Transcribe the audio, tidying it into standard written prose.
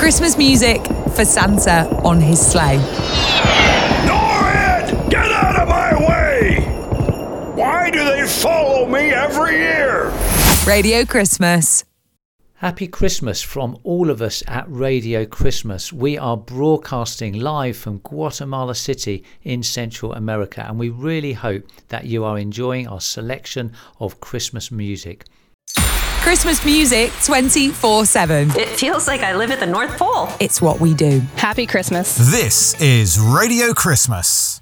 Christmas music for Santa on his sleigh. Norrid! Get out of my way! Why do they follow me every year? Radio Christmas. Happy Christmas from all of us at Radio Christmas. We are broadcasting live from Guatemala City in Central America, and we really hope that you are enjoying our selection of Christmas music. Christmas music 24/7. It feels like I live at the North Pole. It's what we do. Happy Christmas. This is Radio Christmas.